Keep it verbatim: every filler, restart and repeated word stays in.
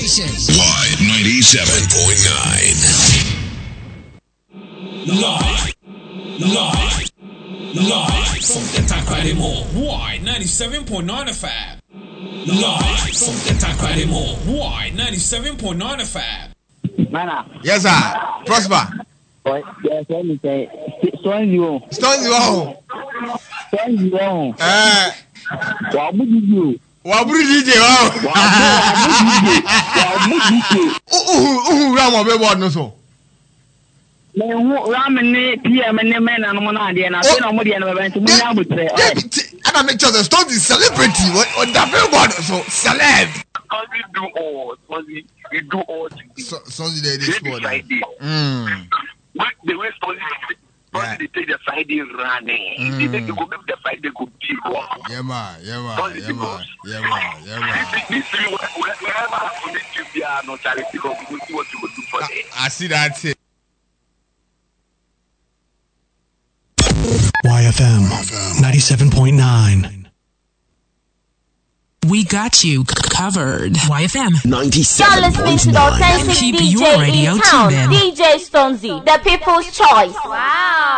station. Y ninety-seven point nine. Live. Live. Live from the Takrady Mall. Y ninety-seven point nine F M. Live from the Takrady Mall. Y ninety-seven point nine F M. Mana. Yes, sir. Prosper. Oh, yes, let me say. Stone you. Stone you. Stone you. Eh. Wabu you. Wabu D J. Wow. Wabu D J. Uh uh uh. Ramo be board no so. Me hu Ramne P M ne men na no na de na so na mo de na be nti mo nya butre. I make sure the Stone is celebrity. What the billboard so celeb. Sonzi do all. Sonzi, we do all things. So, Sonzi they this sport. Mm. What the way Sonzi, Sonzi they take the Friday running. Mm. They take the go the Friday go deep. Yeah man, yeah man, yeah man, yeah man, yeah man. This is wherever on the tube they are not charity because we see what you go do for them. I see that. Y F M ninety-seven point nine. We got you c- covered. Y F M ninety-seven point nine. You're listening to the authentic Keep D J your radio in town, tuned in. D J Stonzy, the people's choice. Wow.